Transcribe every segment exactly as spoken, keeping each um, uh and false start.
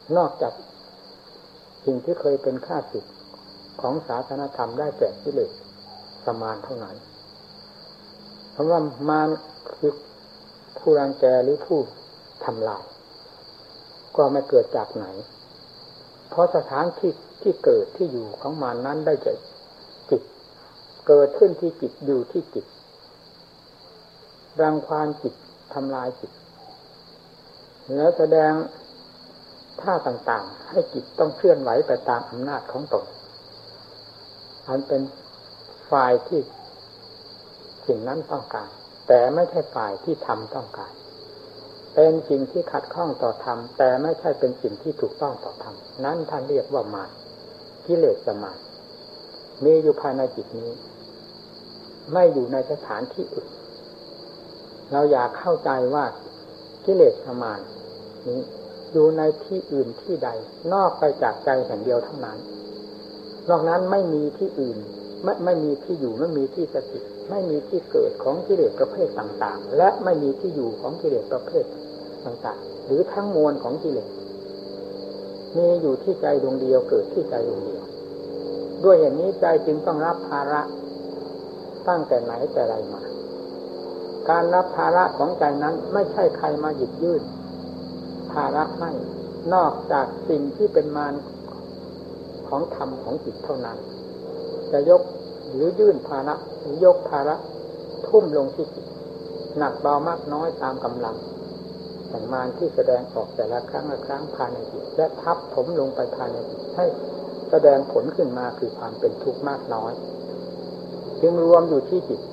นอกจากสิ่งที่เคยเป็นข้าศึกของศาสนธรรมได้แก่กิเลสสมานเท่านั้นเพราะว่ามารคือผู้รังแกหรือผู้ทำลายก็ไม่เกิดจากไหนเพราะสถานที่ที่เกิดที่อยู่ของมารนั้นได้แก่จิตเกิดขึ้นที่จิตอยู่ที่จิตรังควานจิตทำลายจิตแล้วแสดงท่าต่างๆให้จิตต้องเคลื่อนไหวไปตามอำนาจของตนอันเป็นฝ่ายที่สิ่งนั้นต้องการแต่ไม่ใช่ฝ่ายที่ธรรมต้องการเป็นสิ่งที่ขัดข้องต่อธรรมแต่ไม่ใช่เป็นสิ่งที่ถูกต้องต่อธรรมนั้นท่านเรียกว่ามารกิเลสมารมีอยู่ภายในจิตนี้ไม่อยู่ในสถานที่อื่นเราอยากเข้าใจว่ากิเลสมารนี้อยู่ในที่อื่นที่ใดนอกไปจากใจแห่งเดียวเท่านั้นนอกนั้นไม่มีที่อื่นไม่ไม่มีที่อยู่ไม่มีที่สถิตไม่มีที่เกิดของกิเลสประเภทต่างๆและไม่มีที่อยู่ของกิเลสประเภทต่างๆหรือทั้งมวลของกิเลสมีอยู่ที่ใจดวงเดียวเกิดที่ใจดวงเดียวด้วยเหตุนี้ใจจึงต้องรับภาระตั้งแต่ไหนแต่ไรมาการรับภาระของใจนั้นไม่ใช่ใครมาหยิบยื่นภาระให้นอกจากสิ่งที่เป็นมารของธรรมของจิตเท่านั้นจะยกหรือยื่นภาระหรือยกภาระทุ่มลงที่จิตหนักเบามากน้อยตามกำลังแห่งมารที่แสดงออกแต่ละครั้งละครั้งภายในจิตและทับถมลงไปภายในจิตให้แสดงผลขึ้นมาคือความเป็นทุกข์มากน้อยจึงรวมอยู่ที่จิต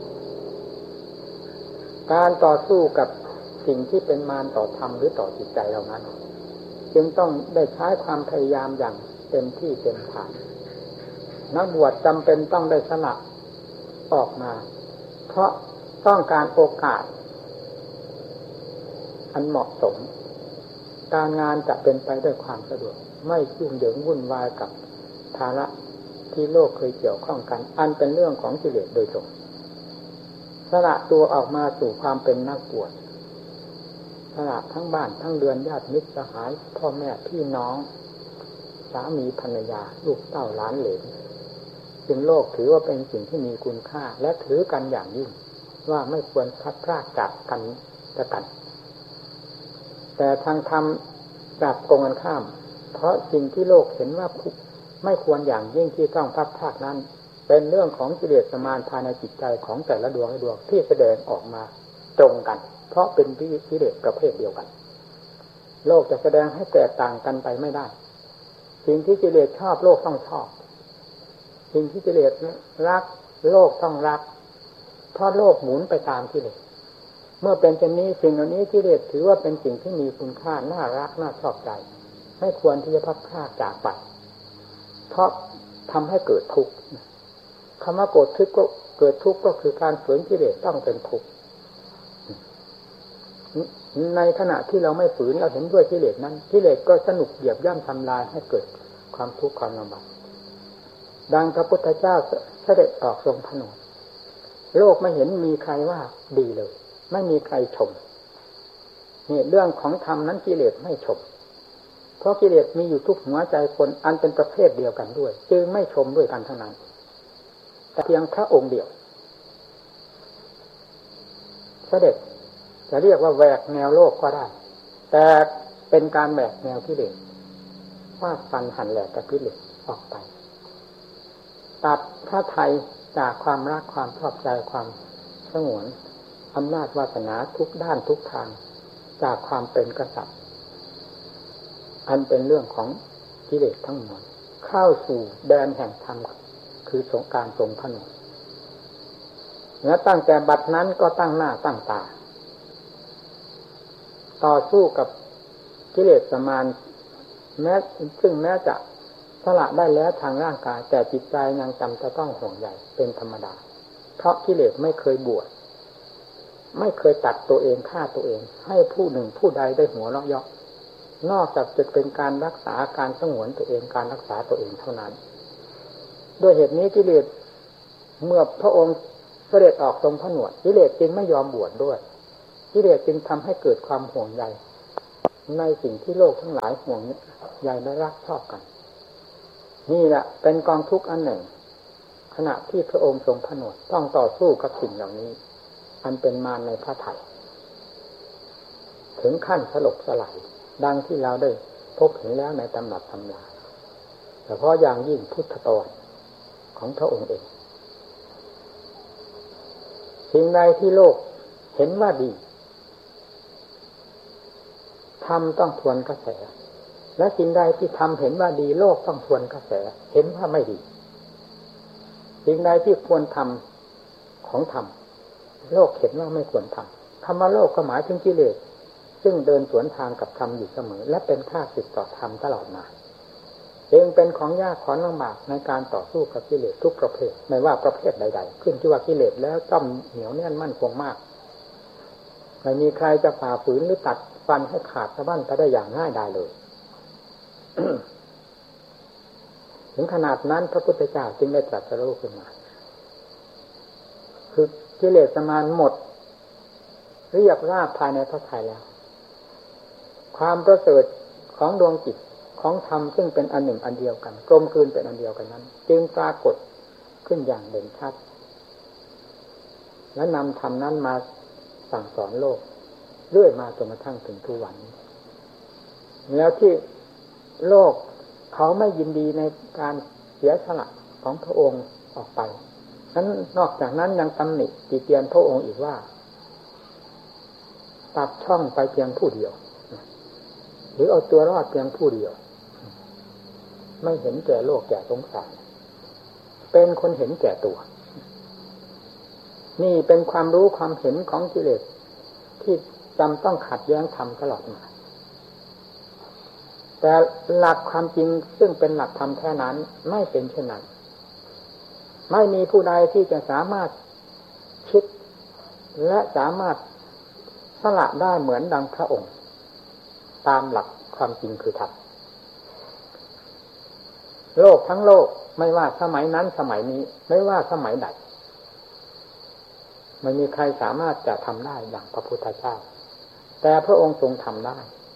การต่อสู้กับสิ่งที่เป็นมารต่อธรรมหรือต่อจิตใจเรานั้นจึงต้องได้ใช้ความพยายามอย่างเต็มที่เต็มฐานนักบวชจำเป็นต้องได้สละออกมาเพราะต้องการโอกาสอันเหมาะสมการงานจะเป็นไปด้วยความสะดวกไม่ยุ่งเหยิงวุ่นวายกับภาระที่โลกเคยเกี่ยวข้องกันอันเป็นเรื่องของกิเลสโดยตรงสละตัวออกมาสู่ความเป็นนักบวชสละทั้งบ้านทั้งเรือนญาติมิตรสหายพ่อแม่พี่น้องสามีภรรยาลูกเต้าหลานเหลนจึงโลกถือว่าเป็นสิ่งที่มีคุณค่าและถือกันอย่างยิ่งว่าไม่ควรพลัดพรากจากกันและกันแต่ทางธรรมกลับตรงกันข้ามเพราะสิ่งที่โลกเห็นว่าไม่ควรอย่างยิ่งที่ต้องพลัดพรากนั้นเป็นเรื่องของกิเลสมารภายในจิตใจของแต่ละดวงละดวงที่แสดงออกมาตรงกันเพราะเป็นกิเลสประเภทเดียวกันโลกจะแสดงให้แตกต่างกันไปไม่ได้สิ่งที่กิเลสชอบโลกต้องชอบสิ่งที่กิเลสรักโลกต้องรักเพราะโลกหมุนไปตามกิเลสเมื่อเป็นเช่นนี้สิ่งเหล่านี้กิเลสถือว่าเป็นสิ่งที่มีคุณค่าน่ารักน่าชอบใจไม่ควรที่จะพัดพรากจากไปเพราะทำให้เกิดทุกข์คำว่าโกรธทุกข์ก็เกิดทุกข์ก็คือการฝืนกิเลสต้องเป็นทุกข์ในขณะที่เราไม่ฝืนเราเห็นด้วยกิเลสนั้นกิเลสก็สนุกเหยียบย่ำทำลายให้เกิดความทุกข์ความลำบากดังพระพุทธเจ้าเสด็จออกทรงผนวดโลกไม่เห็นมีใครว่าดีเลยไม่มีใครชมนี่เรื่องของธรรมนั้นกิเลสไม่ชมเพราะกิเลสมีอยู่ทุกหัวใจคนอันเป็นประเภทเดียวกันด้วยจึงไม่ชมด้วยกันทั้งนั้นแต่เพียงพระองค์เดียวเสด็จจะเรียกว่าแหวกแนวโลกก็ได้แต่เป็นการแหวกแนวกิเลสฟาดฟันหั่นแหลกกับกิเลสออกไปตัดพระทัยจากความรักความชอบใจความสงวนอำนาจวาสนาทุกด้านทุกทางจากความเป็นกษัตริย์อันเป็นเรื่องของกิเลสทั้งหมดเข้าสู่แดนแห่งธรรมคือสงการทรงผนวดและตั้งแต่บัดนั้นก็ตั้งหน้าตั้งตาต่อสู้กับกิเลสมารแม้ซึ่งแม้จะสละได้แล้วทางร่างกายแต่จิตใจยังจำจะต้องห่วงใยเป็นธรรมดาเพราะกิเลสไม่เคยบวชไม่เคยตัดตัวเองฆ่าตัวเองให้ผู้หนึ่งผู้ใดได้หัวเราะเยาะนอกจากจะเป็นการรักษาการสงวนตัวเองการรักษาตัวเองเท่านั้นด้วยเหตุนี้กิเลสเมื่อพระองค์เสด็จออกทรงผนวดกิเลสจึงไม่ยอมบวชด้วยกิเลสจึงทำให้เกิดความห่วงใยในสิ่งที่โลกทั้งหลายห่วงใยและรักชอบกันนี่แหละเป็นกองทุกข์อันหนึ่งขณะที่พระองค์ทรงผนวดต้องต่อสู้กับสิ่งเหล่านี้อันเป็นมารในพระทัยถึงขั้นสลบสลายดังที่เราได้พบเห็นแล้วในตำรับตำราเฉพาะอย่างยิ่งพุทธประวัติของพระองค์เองสิ่งใดที่โลกเห็นว่าดีทำต้องทวนกระแสและสิ่งใดที่ทำเห็นว่าดีโลกต้องทวนกระแสเห็นว่าไม่ดีสิ่งใดที่ควรทำของธรรมโลกเห็นว่าไม่ควรทำธรรมโลกก็หมายถึงกิเลสซึ่งเดินสวนทางกับธรรมอยู่เสมอและเป็นข้าศึกต่อธรรมตลอดมาเองเป็นของยากของลำบากในการต่อสู้กับกิเลสทุกประเภทไม่ว่าประเภทใดๆขึ้นที่ว่ากิเลสแล้วต้องเหนียวแน่นมั่นคงมากไม่มีใครจะฝ่าฝืนหรือตัดฟันให้ขาดสะบั้นไปได้อย่างง่ายดายเลย ถึงขนาดนั้นพระพุทธเจ้าจึงได้ตรัสรู้ขึ้นมาคือกิเลสมารหมดเรียบราบภายในพระทัยแล้วความประเสริฐของดวงจิตของธรรมซึ่งเป็นอันหนึ่งอันเดียวกันกลมกลืนเป็นอันเดียวกันนั้นจึงปรากฏขึ้นอย่างเด่นชัดและนำธรรมนั้นมาสั่งสอนโลกเรื่อยมาจนกระทั่งถึงทุกวันนี้แล้วที่โลกเขาไม่ยินดีในการเสียสละของพระองค์ออกไปนั้นนอกจากนั้นยังตำหนิติเตียนพระองค์อีกว่าตัดช่องไปเพียงผู้เดียวหรือเอาตัวรอดเพียงผู้เดียวไม่เห็นแก่โลกแก่สงสารเป็นคนเห็นแก่ตัวนี่เป็นความรู้ความเห็นของกิเลสที่จำต้องขัดแย้งธรรมตลอดมาแต่หลักความจริงซึ่งเป็นหลักธรรมแท้นั้นไม่เป็นเช่นนั้นไม่มีผู้ใดที่จะสามารถคิดและสามารถสละได้เหมือนดังพระองค์ตามหลักความจริงคือธรรมโลกทั้งโลกไม่ว่าสมัยนั้นสมัยนี้ไม่ว่าสมัยใดไม่มีใครสามารถจะทำได้อย่างพระพุทธเจ้าแต่พระองค์ทรงทำได้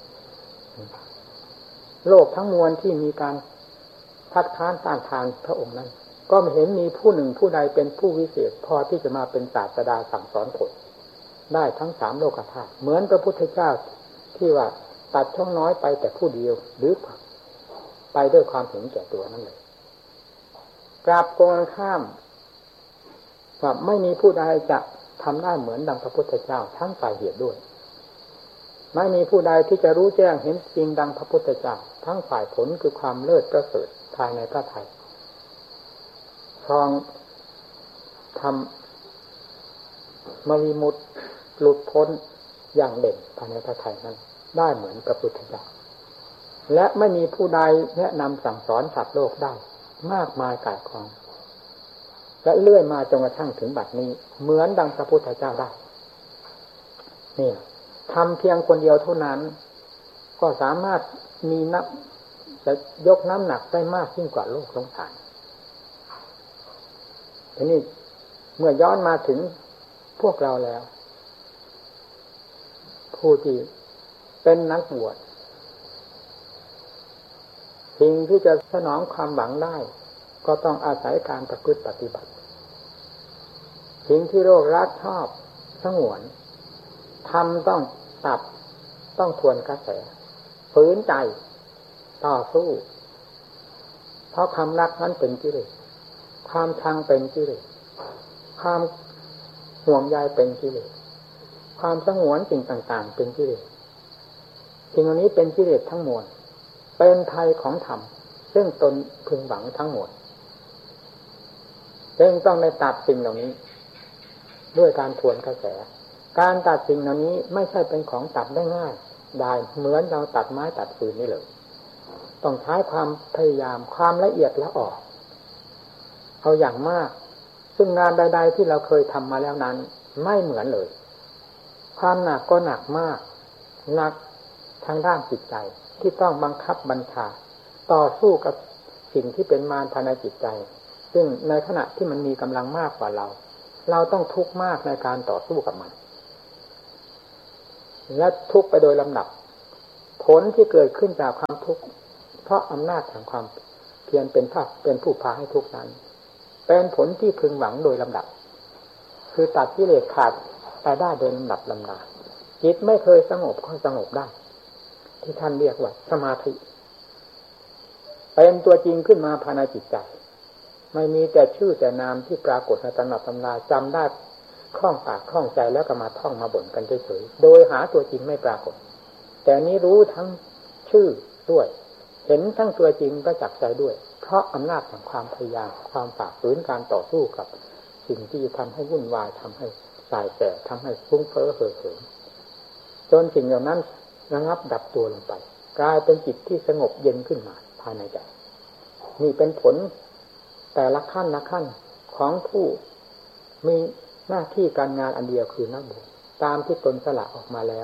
โลกทั้งมวลที่มีการคัดค้านต้านทานพระองค์นั้นก็ไม่เห็นมีผู้หนึ่งผู้ใดเป็นผู้วิเศษพอที่จะมาเป็นศาสดาสั่งสอนผลได้ทั้งสามโลกธาตุเหมือนพระพุทธเจ้าที่ว่าตัดช่องน้อยไปแต่ผู้เดียวหรือไปด้วยความเห็นแก่ตัวนั่นเลยกราบตรงกันข้ามว่าไม่มีผู้ใดจะทำได้เหมือนดังพระพุทธเจ้าทั้งฝ่ายเหตุด้วยไม่มีผู้ใดที่จะรู้แจ้งเห็นจริงดังพระพุทธเจ้าทั้งฝ่ายผลคือความเลิศประเสริฐภายในพระทัยครองทำมริมุตหลุดพ้นอย่างเด่นภายในพระทัยนั้นได้เหมือนพระพุทธเจ้าและไม่มีผู้ใดแนะนำสั่งสอนสัตว์โลกได้มากมายกายกองและเลื่อยมาจนกระทั่งถึงบัดนี้เหมือนดังพระพุทธเจ้าได้นี่ทำเพียงคนเดียวเท่านั้นก็สามารถมีนับจะยกน้ำหนักได้มากยิ่งกว่าโลกสงสารทีนี้เมื่อย้อนมาถึงพวกเราแล้วผู้ที่เป็นนักบวชสิ่งที่จะสนองความหวังได้ก็ต้องอาศัยการประพฤติปฏิบัติสิ่งที่โลกรักชอบสงวนทำต้องตัดต้องทวนกระแสฝืนใจต่อสู้เพราะความรักนั้นเป็นกิเลสความชังเป็นกิเลสความห่วงใยเป็นกิเลสความสงวนสิ่งต่างๆเป็นกิเลสสิ่งเหล่านี้เป็นกิเลสทั้งมวลเป็นภัยของธรรมซึ่งตนพึงหวังทั้งหมดจึงต้องได้ตัดสิ่งเหล่านี้ด้วยการทวนกระแสการตัดสิ่งเหล่านี้ไม่ใช่เป็นของตัดได้ง่ายได้เหมือนเราตัดไม้ตัดฟืนนี่เลยต้องใช้ความพยายามความละเอียดละออเอาอย่างมากซึ่งงานใดๆที่เราเคยทำมาแล้วนั้นไม่เหมือนเลยความหนักก็หนักมากหนักทางด้านจิตใจที่ต้องบังคับบัญชาต่อสู้กับสิ่งที่เป็นมารภายในจิตใจซึ่งในขณะที่มันมีกำลังมากกว่าเราเราต้องทุกข์มากในการต่อสู้กับมันและทุกข์ไปโดยลำดับพผลที่เกิดขึ้นจากความทุกข์เพราะอำนาจแห่งความเพียรเป็นภาคเป็นผู้พาให้ทุกข์นั้นเป็นผลที่พึงหวังโดยลำดับคือตัดกิเลสขาดไปได้โดยลำดับลำดาจิตไม่เคยสงบก็สงบได้ที่ท่านเรียกว่าสมาธิเป็นตัวจริงขึ้นมาภายในจิตใจไม่มีแต่ชื่อแต่นามที่ปรากฏในตำรับตำราจำได้คล่องปากคล่องใจแล้วก็มาท่องมาบ่นกันเฉยๆโดยหาตัวจริงไม่ปรากฏแต่นี้รู้ทั้งชื่อด้วยเห็นทั้งตัวจริงประจักษ์ใจด้วยเพราะอำนาจของความพยายามความฝ่าฝืนการต่อสู้กับสิ่งที่ทำให้วุ่นวายทำให้สายแสทำให้ฟุ้งเฟ้อเห่อเหิมจนสิ่งเหล่านั้นระงับดับตัวลงไปกลายเป็นจิตที่สงบเย็นขึ้นมาภายในใจนี่เป็นผลแต่ละขั้นละขั้นของผู้มีหน้าที่การงานอันเดียวคือนักบวชตามที่ตนสละออกมาแล้ว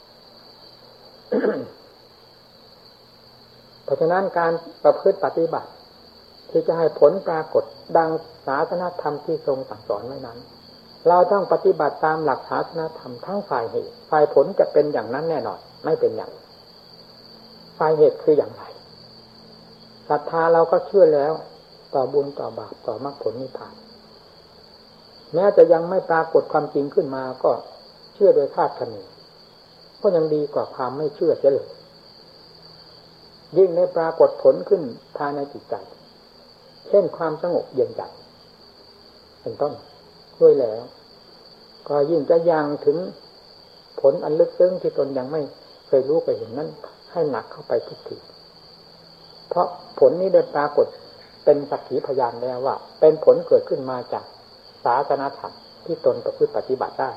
เพราะฉะนั้นการประพฤติปฏิบัติที่จะให้ผลปรากฏดังศาสนธรรมที่ทรงสั่งสอนไว้นั้นเราต้องปฏิบัติตามหลักศาสนธรรมทั้งฝ่ายเหตุฝ่ายผลจะเป็นอย่างนั้นแน่นอนไม่เป็นอย่างฝ่ายเหตุคืออย่างไรศรัทธาเราก็เชื่อแล้วต่อบุญต่อบาปต่อมรรคผลนิพพานแม้จะยังไม่ปรากฏความจริงขึ้นมาก็เชื่อโดยคาดคะเนก็ยังดีกว่าความไม่เชื่อเสียเลยยิ่งได้ปรากฏผลขึ้นภายในจิตใจเช่นความสงบเย็นใจเป็นต้นด้วยแล้วก็ยิ่งจะยังถึงผลอันลึกซึ้งที่ตนยังไม่เคยรู้ไปเห็นนั้นให้หนักเข้าไปทุกทีเพราะผลนี้ได้ปรากฏเป็นสักขีพยานแล้วว่าเป็นผลเกิดขึ้นมาจากศาสนธรรมที่ตนประพฤติปฏิบัติได้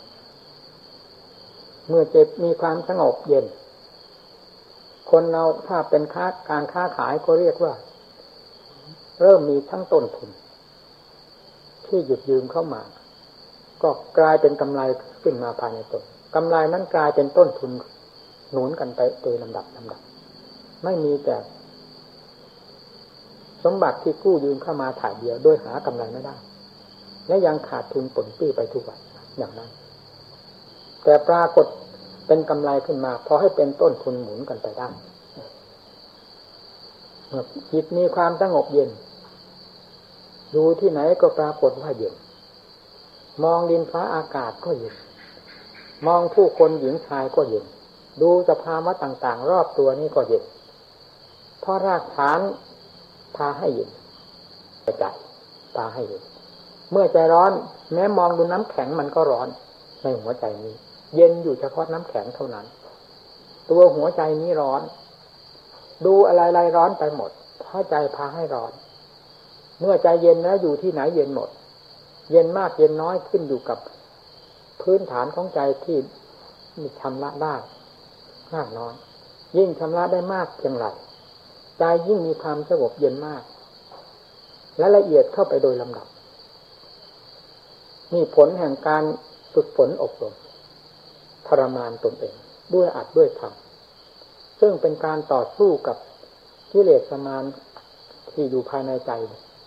เมื่อจิตมีความสงบเย็นคนเราถ้าเป็นค้าการค้าขายก็เรียกว่าเริ่มมีทั้งต้นทุนที่หยุดยืมเข้ามาก็กลายเป็นกำไรขึ้นมาภายในตนกำไรนั้นกลายเป็นต้นทุนหนุนกันไปโดยลำดับลำดับไม่มีแต่สมบัติที่กู้ยืมเข้ามาถ่ายเดียวโดยหากำไรไม่ได้และยังขาดทุนปนปี้ไปทุกวันอย่างนั้นแต่ปรากฏเป็นกำไรขึ้นมาพอให้เป็นต้นทุนหมุนกันไปได้จิตมีความสงบเย็นดูที่ไหนก็ปรากฏว่าเย็นมองดินฟ้าอากาศก็เย็นมองผู้คนหญิงชายก็เย็นดูสภาวะต่างๆรอบตัวนี้ก็เย็นเพราะรากฐานพาให้เย็นใจพาให้เย็นเมื่อใจร้อนแม้มองดูน้ำแข็งมันก็ร้อนในหัวใจนี้เย็นอยู่เฉพาะน้ำแข็งเท่านั้นตัวหัวใจนี้ร้อนดูอะไรๆร้อนไปหมดเพราะใจพาให้ร้อนเมื่อใจเย็นแล้วอยู่ที่ไหนเย็นหมดเย็นมากเย็นน้อยขึ้นอยู่กับพื้นฐานของใจที่มีชำระได้มากน้อยยิ่งชำระได้มากเพียงไรใจยิ่งมีความสงบเย็นมากและละเอียดเข้าไปโดยลำดับนี่ผลแห่งการฝึกฝนอบรมทรมานตนเองด้วยอัดด้วยธรรมซึ่งเป็นการต่อสู้กับกิเลสมารที่อยู่ภายในใจ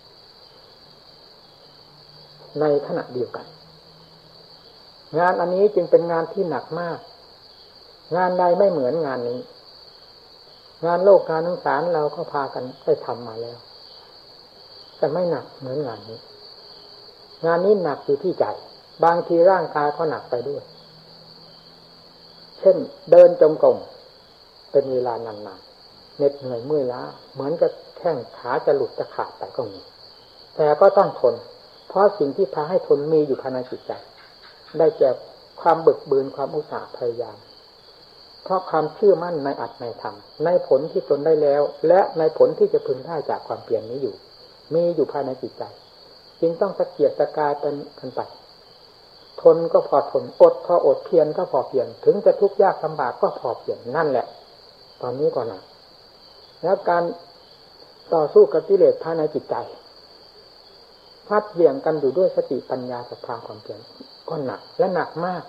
ในขณะเดียวกันงานอันนี้จึงเป็นงานที่หนักมากงานใดไม่เหมือนงานนี้งานโลกงานทั้งสารเราก็พากันได้ทำมาแล้วแต่ไม่หนักเหมือนงานนี้งานนี้หนักอยู่ที่ใจบางทีร่างกายก็หนักไปด้วยเช่นเดินจงกรมเป็นเวลานานๆเหน็ดเหนื่อยเมื่อยล้าเหมือนกับแข้งขาจะหลุดจะขาดไปก็มีแต่ก็ต้องทนเพราะสิ่งที่พาให้ทนมีอยู่ภายในจิตใจได้แก่ความบึกบืนความอุตสาห์พยายามเพราะความเชื่อมั่นในอัตในธรรมในผลที่ตนได้แล้วและในผลที่จะพึงได้จากความเปลี่ยนนี้อยู่มีอยู่ภายในจิตใจจึงต้องตะเกียกตะกายเป็นกันไปทนก็พอทนอดพออดเพียรก็พอเพียรถึงจะทุกข์ยากลำบากก็พอเพียรนั่นแหละตอนนี้ก่อนนะแล้วการต่อสู้กับกิเลสภายในจิตใจพัดเหวี่ยงกันอยู่ด้วยสติปัญญาศรัทธาความเพียรก็หนักและหนักมาก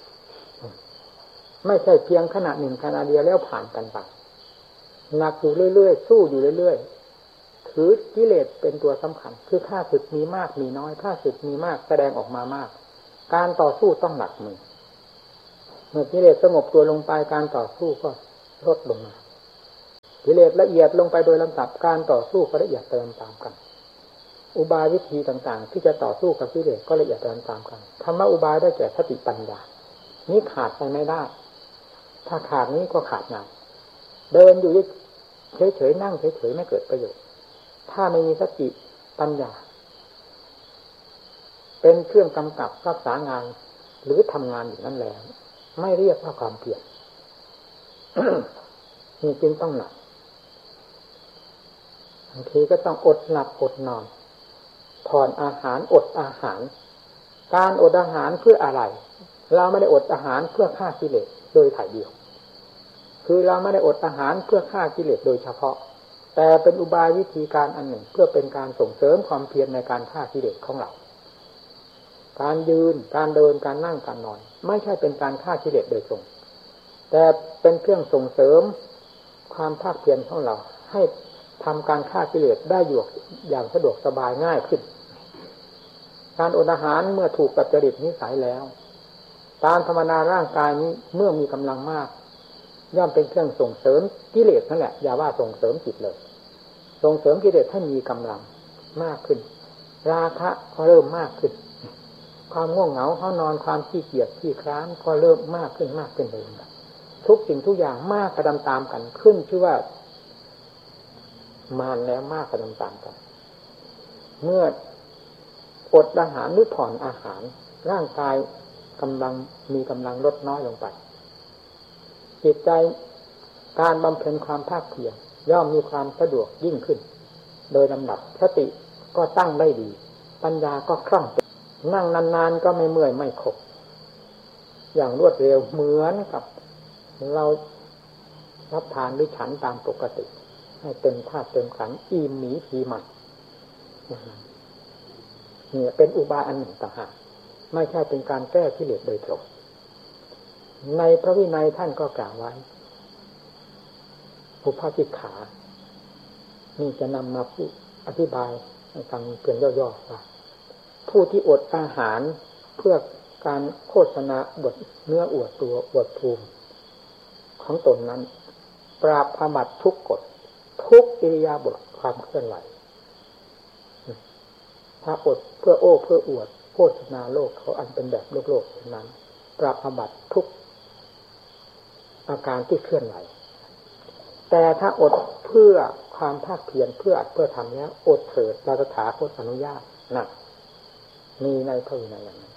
ไม่ใช่เพียงขณะหนึ่งขณะเดียวแล้วผ่านกันไปหนักอยู่เรื่อยๆสู้อยู่เรื่อยๆถือกิเลสเป็นตัวสำคัญคือข้าศึกมีมากมีน้อยข้าศึกมีมากแสดงออกมามากการต่อสู้ต้องหนักมือเมื่อกิเลสสงบตัวลงไปการต่อสู้ก็ลดลงมากิเลสละเอียดลงไปโดยลำดับการต่อสู้ก็ละเอียดเติมตามกันอุบายวิธีต่างๆที่จะต่อสู้กับกิเลสก็ละเอียดเติมตามกันธรรมะอุบายได้แก่สติปัญญานี้ขาดไปไม่ได้ถ้าขาดนี้ก็ขาดงานเดินอยู่เฉยๆนั่งเฉยๆไม่เกิดประโยชน์ถ้าไม่มีสติปัญญาเป็นเครื่องกำกับรักษางานหรือทำงานอยู่นั่นแล้วไม่เรียกว่าความเพียร นี่จึงต้องหนักบางทีก็ต้องอดหลับอดนอนผ่อนอาหารอดอาหารการอดอาหารเพื่ออะไรเราไม่ได้อดอาหารเพื่อฆ่ากิเลสโดยถ่ายเดียวคือเราไม่ได้อดอาหารเพื่อฆ่ากิเลสโดยเฉพาะแต่เป็นอุบายวิธีการอันหนึ่งเพื่อเป็นการส่งเสริมความเพียรในการฆ่ากิเลสของเราการยืนการเดินการนั่งการนอนไม่ใช่เป็นการฆ่ากิเลสโดยตรงแต่เป็นเครื่องส่งเสริมความภาคเพียรของเราให้ทำการฆ่ากิเลสได้อยู่อย่างสะดวกสบายง่ายขึ้นการอดอาหารเมื่อถูกกับจริตนิสัยแล้วการธรรมนาร่างกายนี้เมื่อมีกำลังมากย่อมเป็นเครื่องส่งเสริมกิเลสนั่นแหละอย่าว่าส่งเสริมจิตเลยส่งเสริมกิเลสให้มีกำลังมากขึ้นราคะก็เริ่มมากขึ้นความง่วงเหงาห้านอนความขี้เกียจขี้คร้านก็เริ่มมากขึ้นมากขึ้นเลยทุกสิ่งทุกอย่างมากกระดำตามกันขึ้นชื่อว่ามานแล้วมากกระดำตามกันเมื่ออดอาหารหรือผ่อนอาหารร่างกายกำลังมีกำลังลดน้อยลงไปจิตใจการบำเพ็ญความภาคเพียรย่อมมีความสะดวกยิ่งขึ้นโดยลำดับสติก็ตั้งได้ดีปัญญาก็คล่องนั่งนานๆก็ไม่เมื่อยไม่ขบอย่างรวดเร็วเหมือนกับเรารับทานหรือฉันตามปกติให้เต็มธาตุเต็มขันธ์อิ่มหมีผีมันนี่เป็นอุบายอันหนึ่งต่างหากไม่ใช่เป็นการแก้กิเลสโดยตรงในพระวินัยท่านก็กล่าวไว้อุปาทิขานี่จะนำมาพูดอธิบายให้ฟังเพียงย่อๆว่าผู้ที่อดอาหารเพื่อการโฆษณาบทเนื้ออวดตัวอวดภูมิของตนนั้นปราบอาบัติทุกกฎทุกอิริยาบถความเคลื่อนไหวถ้าอดเพื่อโอ้เพื่ออวดโฆษณาโลกเขาอันเป็นแบบโลกโลกนั้นปราบอาบัติทุกอาการที่เคลื่อนไหวแต่ถ้าอดเพื่อความภาคเพียรเพื่ออัดเพื่อทำแล้วอดเถิดเราตถาคตอนุญาตนะมีในพระวินัยอย่างนั้น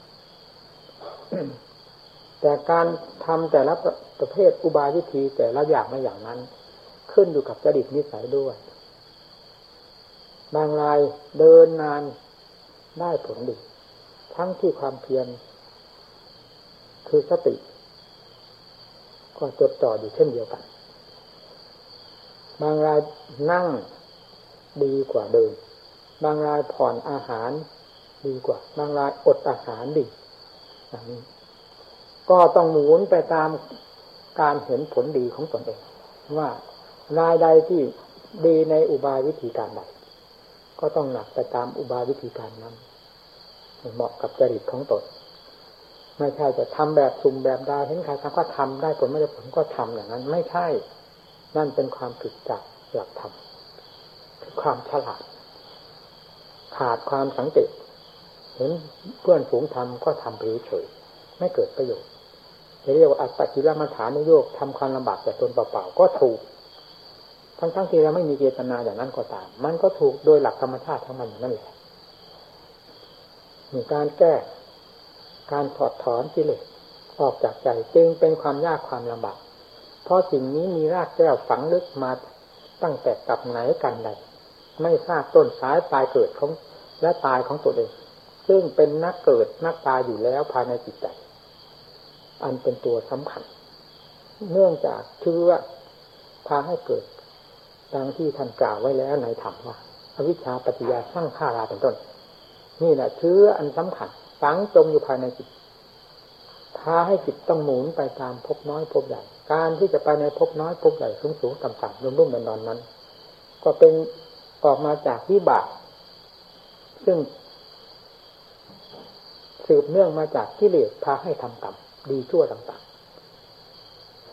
แต่การทำแต่ละประเภทอุบายวิธีแต่ละอย่างไม่อย่างนั้นขึ้นอยู่กับจริตนิสัยด้วยบางรายเดินนานได้ผลดีทั้งที่ความเพียรคือสติก็จดจ่ออยู่เช่นเดียวกันบางรายนั่งดีกว่าเดินบางรายผ่อนอาหารดีกว่าบางรายอดอาหารดีอย่างนี้ก็ต้องหมุนไปตามการเห็นผลดีของตนเองว่ารายใดที่ดีในอุบายวิธีการใดก็ต้องหนักไปตามอุบายวิธีการนั้นเหมาะกับจริตของตนไม่ใช่จะทำแบบสุ่มแบบดาเห็นใครทำก็ทำได้ผลไม่ได้ผลก็ทำอย่างนั้นไม่ใช่นั่นเป็นความผิดจากหลักธรรมคือความฉลาดขาดความสังเกตเห็นเพื่อนฝูงทำก็ทำไปเฉยไม่เกิดประโยชน์จะเรียกว่าอัตตกิลมัฏฐานุโยคทำความลำบากแต่ตนเปล่าๆก็ถูกทั้งๆที่เราไม่มีเจตนาอย่างนั้นก็ตามมันก็ถูกโดยหลักธรรมชาติของมันนั่นแหละมีการแก้การถอดถอนกิเลสออกจากใจจึงเป็นความยากความลำบากเพราะสิ่งนี้มีรากแก้วฝังลึกมาตั้งแต่กับไหนกันใดไม่ทราบต้นสายปลายเกิดของและตายของตัวเองซึ่งเป็นนักเกิดนักตายอยู่แล้วภายในจิตใจอันเป็นตัวสำคัญเนื่องจากเชื้อพาให้เกิดดังที่ท่านกล่าวไว้แล้วในธรรมว่าอวิชชาปัจจยาสร้างฆ่าราเป็นต้นนี่แหละเชื้ออันสำคัญฝังจมอยู่ภายในจิตพาให้จิตต้องหมุนไปตามภพน้อยภพใหญ่การที่จะไปในภพน้อยภพใหญ่สูงสูงต่ำต่ำรุ่มรุ่มดอนดอนนั้นก็เป็นออกมาจากวิบากซึ่งสืบเนื่องมาจากกิเลสพาให้ทำกรรมดีชั่วต่างๆ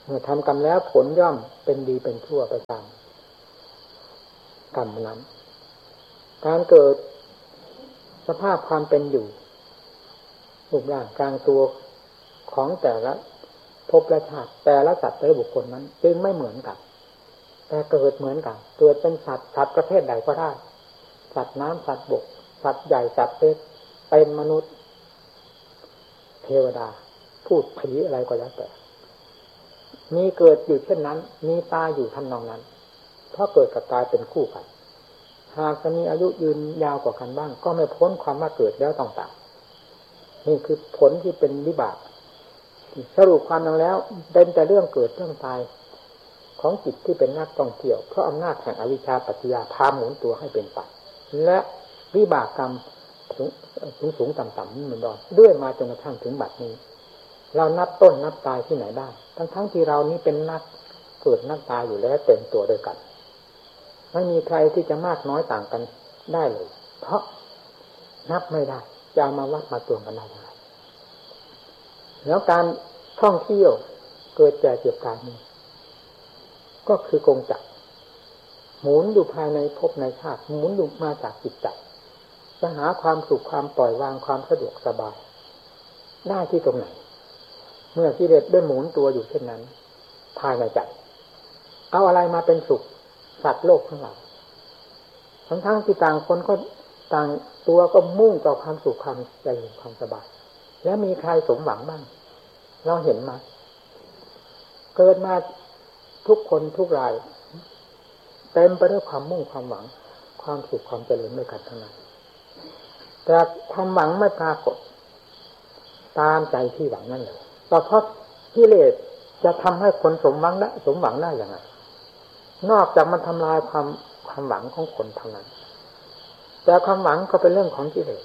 เมื่อทำกรรมแล้วผลย่อมเป็นดีเป็นชั่วไปตามกรรมนั้นการเกิดสภาพความเป็นอยู่รูปร่างกลางตัวของแต่ละภพและชาติแต่ละสัตว์แต่ละบุคคลนั้นจึงไม่เหมือนกันแต่เกิดเหมือนกันเกิดเป็นสัตว์สัตว์ประเภทใดก็ได้สัตว์น้ำสัตว์บกสัตว์ใหญ่สัตว์เล็กเป็นมนุษย์เทวดาพูดผีอะไรก็แล้วแต่มีเกิดอยู่เช่นนั้นมีตายอยู่ทำนองนั้นเพราะเกิดกับตายเป็นคู่กันหากจะมีอายุยืนยาวกว่ากันบ้างก็ไม่พ้นความว่าเกิดแล้วต้องตายนี่คือผลที่เป็นวิบากสรุปความลงแล้วเป็นแต่เรื่องเกิดเรื่องตายของจิตที่เป็นนักท่องเที่ยวเพราะอำนาจแห่งอวิชชาปัจจยาพาหมุนตัวให้เป็นไปและวิบากกรรมสูงสูงต่ำต่ำนี่มันดอนเรื่อยมาจนกระทั่งถึงบัดนี้เรานับต้นนับตายที่ไหนได้ทั้งทั้งที่เรานี้เป็นนักเกิดนักตายอยู่แล้วเต็มตัวด้วยกันไม่มีใครที่จะมากน้อยต่างกันได้เลยเพราะนับไม่ได้จะมาวัดมาตวงกันได้ยังไงแล้วการท่องเที่ยวเกิดแก่เจ็บตายนี้ก็คือกงจักรหมุนอยู่ภายในภพในชาติหมุนอยู่มาจากจิตใจจะหาความสุขความปล่อยวางความสะดวกสบายได้ที่ตรงไหนเมื่อกิเลสได้หมุนตัวอยู่เช่นนั้นภายในใจเอาอะไรมาเป็นสุขสัตว์โลกทั้งหลายทั้งทั้งที่ต่างคนก็ต่างตัวก็มุ่งต่อความสุขความเจริญความสบายแล้วมีใครสมหวังบ้างเราเห็นมาเกิดมาทุกคนทุกรายเต็มไปด้วยความมุ่งความหวังความสุขความเจริญด้วยกันทั้งนั้นแต่ความหวังไม่ปรากฏตามใจที่หวังนั่นเลยก็เพราะกิเลสจะทำให้คนสมหวังได้สมหวังได้อย่างไรนอกจากมันทำลายความความหวังของคนเท่านั้นแต่ความหวังก็เป็นเรื่องของกิเลส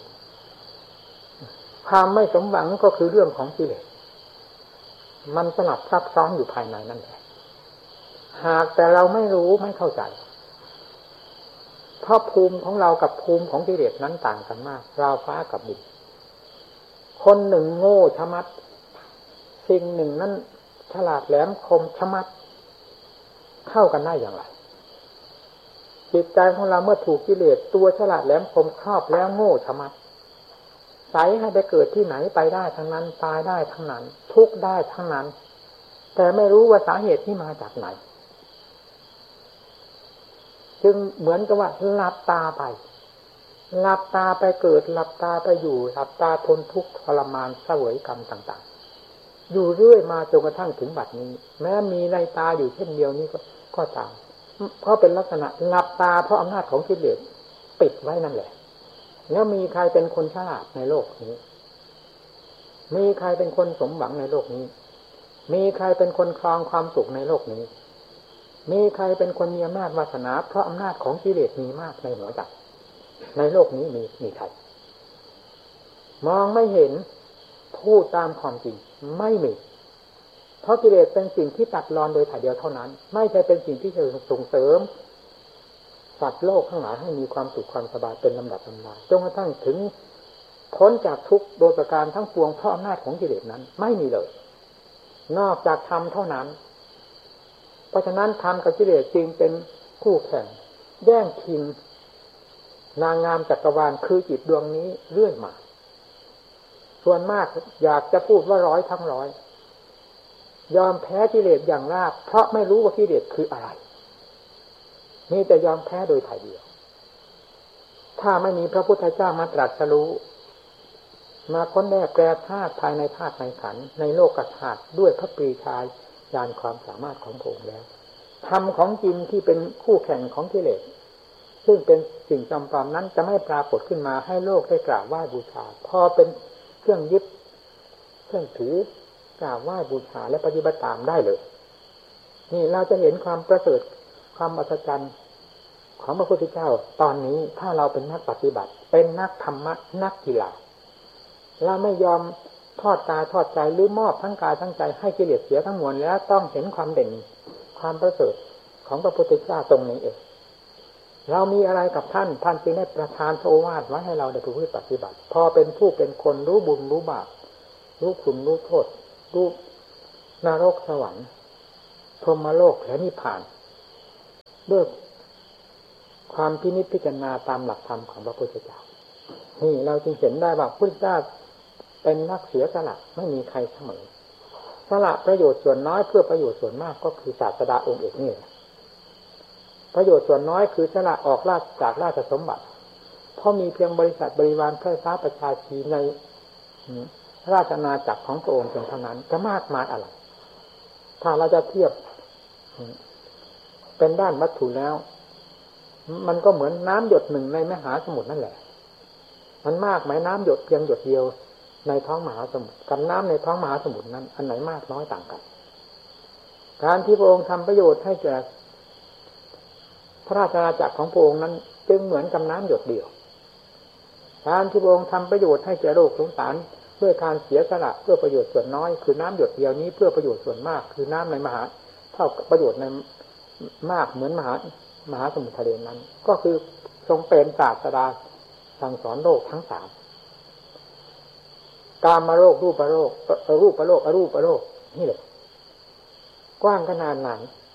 ความไม่สมหวังก็คือเรื่องของกิเลสมันสลับซับซ้อนอยู่ภายในนั่นแหละหากแต่เราไม่รู้ไม่เข้าใจเพราะภูมิของเรากับภูมิของกิเลสนั้นต่างกันมากราวฟ้ากับดินคนหนึ่งโง่ชะมัดสิ่งหนึ่งนั้นฉลาดแหลมคมชะมัดเข้ากันได้อย่างไรจิตใจของเราเมื่อถูกกิเลสตัวฉลาดแหลมคมครอบแล้วโง่ชะมัดใส่ให้ไปเกิดที่ไหนไปได้ทั้งนั้นตายได้ทั้งนั้นทุกข์ได้ทั้งนั้นแต่ไม่รู้ว่าสาเหตุที่มาจากไหนจึงเหมือนกับว่าหลับตาไปหลับตาไปเกิดหลับตาไปอยู่หลับตาทนทุกข์ทรมานเสวยกรรมต่างๆอยู่เรื่อยมาจนกระทั่งถึงบัดนี้แม้มีในตาอยู่เช่นเดียวนี้ก็ก็ตามเพราะเป็นลักษณะหลับตาเพราะอำนาจของกิเลสปิดไว้นั่นแหละแล้วมีใครเป็นคนฉลาดในโลกนี้มีใครเป็นคนสมหวังในโลกนี้มีใครเป็นคนครองความสุขในโลกนี้มีใครเป็นคนมีอำนาจวาสนาเพราะอำนาจของกิเลสมีมากในหัวใจในโลกนี้มีมีใครมองไม่เห็นพูดตามความจริงไม่มีเพราะกิเลสเป็นสิ่งที่ตัดรอนโดยถ่ายเดียวเท่านั้นไม่ใช่เป็นสิ่งที่จะส่งเสริมสัตว์โลกทั้งหลายให้มีความสุขความสบายเป็นลำดับลำดาจนกระทั่งถึงพ้นจากทุกข์โดยประการทั้งปวงเพราะอำนาจของกิเลสนั้นไม่มีเลยนอกจากธรรมเท่านั้นเพราะฉะนั้นธรรมกับกิเลสจึงเป็นคู่แข่งแย่งชิงนางงามจักรวาลคือจิตดวงนี้เรื่อยมาส่วนมากอยากจะพูดว่าร้อยทั้งร้อยยอมแพ้กิเลสอย่างราบเพราะไม่รู้ว่ากิเลสคืออะไรมีแต่ยอมแพ้โดยถ่ายเดียวถ้าไม่มีพระพุทธเจ้ามาตรัสรู้มาค้นแน่แปรธาตุภายในธาตุในขันธ์ในโลกธาตุด้วยพระปรีชาญาณความสามารถของพระองค์แล้วธรรมของจริงที่เป็นคู่แข่งของกิเลสซึ่งเป็นสิ่งจำปานั้นจะไม่ปรากฏขึ้นมาให้โลกได้กราบไหว้บูชาพอเป็นเครื่องยึดเครื่องถือกราบไหว้บูชาและปฏิบัติตามได้เลยนี่เราจะเห็นความประเสริฐความอัศจรรย์ของพระพุทธเจ้าตอนนี้ถ้าเราเป็นนักปฏิบัติเป็นนักธรรมะนักกีฬาเราไม่ยอมทอดกายทอดใจหรือมอบทั้งกายทั้งใจให้กิเลสเสียทั้งมวลแล้วต้องเห็นความเด่นความประเสริฐของพระพุทธเจ้าตรงนี้เองเรามีอะไรกับท่านท่านจึงได้ประทานพระโอวาทไว้ให้เราได้ประพฤติปฏิบัติพอเป็นผู้เป็นคนรู้บุญรู้บาปรู้คุณรู้โทษรู้นรกสวรรค์พรหมโลกและนิพพานด้วยความพินิจพิจารณาตามหลักธรรมของพระพุทธเจ้านี่เราจึงเห็นได้ว่าพุทธเจ้าเป็นนักเสียสละไม่มีใครเสมอสละประโยชน์ส่วนน้อยเพื่อประโยชน์ส่วนมากก็คือศาสดาองค์เอกนี่ประโยชน์ส่วนน้อยคือสละออกราชจากราชสมบัติเพราะมีเพียงบริษัทบริวารเพื่อฟ้าประชาชีในราชอาณาจักรของพระองค์เพียงเท่านั้นจะมากมายอะไรถ้าเราจะเทียบเป็นด้านวัตถุแล้วมันก็เหมือนน้ำหยดหนึ่งในมหาสมุทรนั่นแหละมันมากไหมน้ำหยดเพียงหยดเดียวในท้องมหาสมุทรกับน้ำในท้องมหาสมุทรนั้นอันไหนมากน้อยต่างกันการที่พระองค์ทำประโยชน์ให้แก่พระราชอาณาจักรของพระองค์นั้นจึงเหมือนกับน้ำหยดเดียวการที่พระองค์ทำประโยชน์ให้แก่โลกสงสารด้วยการเสียสละเพื่อประโยชน์ส่วนน้อยคือน้ำหยดเดียวนี้เพื่อประโยชน์ส่วนมากคือน้ำในมหาเท่าประโยชน์ในมากเหมือนมหามหาสมุทรทะเลนั้นก็คือทรงเป็นศาสดาสั่งสอนโลกทั้งสามกามโลกรูปโลกรูปโลกอรูปโลกนี่แหละกว้างขนาดไหน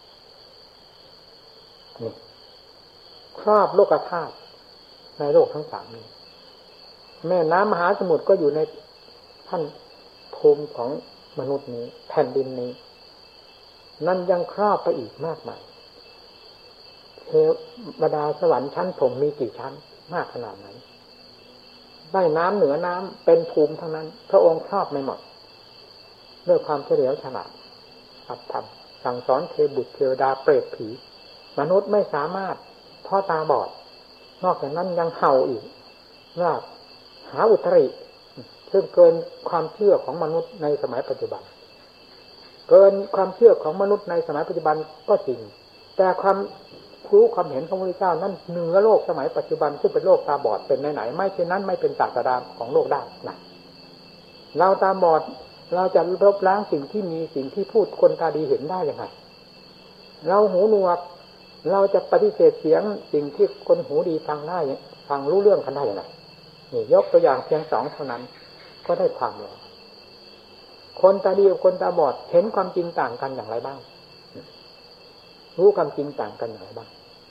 นี่ครอบโลกธาตุในโลกทั้งสามนี้แม่น้ำมหาสมุทรก็อยู่ในท่านภูมิของมนุษย์นี้แผ่นดินนี้นั่นยังครอบไปอีกมากมายเทวดาสวรรค์ชั้นผมมีกี่ชั้นมากขนาดไหนใต้น้ำเหนือน้ำเป็นภูมิทั้งนั้นพระองค์ครอบไม่หมดด้วยความเฉลียวฉลาดอัตธรรมสั่งสอนเทวบุตรเทวดาเปรตผีมนุษย์ไม่สามารถเพราะตาบอดนอกจากนั้นยังเห่าอีกว่าหาอุตริซึ่งเกินความเชื่อของมนุษย์ในสมัยปัจจุบันเกินความเชื่อของมนุษย์ในสมัยปัจจุบันก็จริงแต่ความรู้ความเห็นของพระพุทธเจ้านั้นเหนือโลกสมัยปัจจุบันซึ่งเป็นโลกตาบอดเป็นไหนๆไม่เช่นนั้นไม่เป็นศาสดาของโลกได้นะเราตาบอดเราจะลบล้างสิ่งที่มีสิ่งที่พูดคนตาดีเห็นได้ยังไงเราหูหนวกเราจะปฏิเสธเสียงสิ่งที่คนหูดีฟังได้ฟังรู้เรื่องกันได้ยังไงนี่ยกตัวอย่างเพียงสองเท่านั้นก็ได้ความแล้วคนตาดีกับคนตาบอดเห็นความจริงต่างกันอย่างไรบ้างรู้ความจริงต่างกันอย่างไรบ้าง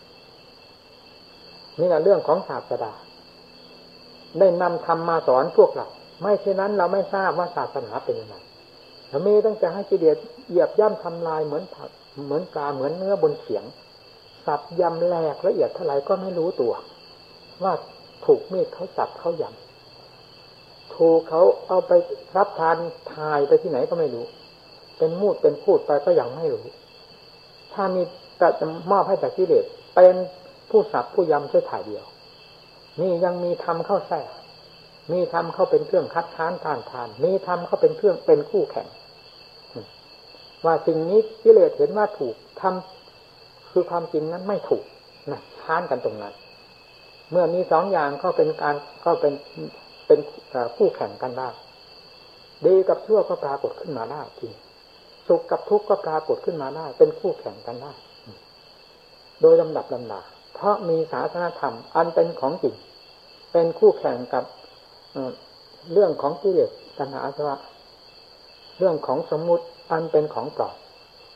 นี่แหละเรื่องของศาสดาได้นำธรรมมาสอนพวกเราไม่เช่นนั้นเราไม่ทราบว่าศาสนาเป็นยังไงเรามีตั้งแต่ให้กิเลสเหยียบย่ำทำลายเหมือนผักเหมือนปลาเหมือนเนื้อบนเขียงสับยำแหลกละเอียดเท่าไหร่ก็ไม่รู้ตัวว่าถูกมีดเขาสับเขายำถูกเขาเอาไปรับทานทายไปที่ไหนก็ไม่รู้เป็นมูดเป็นพูดไปก็ยังไม่รู้ถ้ามีแต่จะมอบให้แต่กิเลสเป็นผู้สับผู้ยำแค่ถ่ายเดียวนี่ยังมีธรรมเข้าแทรกมีธรรมเข้าเป็นเครื่องคัดค้านทานทานมีธรรมเข้าเป็นเครื่องเป็นคู่แข่งว่าสิ่งนี้กิเลสเห็นว่าถูกทำคือความจริงนั้นไม่ถูกนะค้านกันตรงนั้นเมื่อมีสองอย่างก็เป็นการก็เป็นเป็นคู่แข่งกันได้ดีกับชั่วก็ปรากฏขึ้นมาได้จริงสุขกับทุกข์ก็ปรากฏขึ้นมาได้เป็นคู่แข่งกันได้โดยลำดับลำดาเพราะมีศาสนธรรมอันเป็นของจริงเป็นคู่แข่งกับเรื่องของกิเลสตัณหาอาสวะเรื่องของสมมุติอันเป็นของปลอม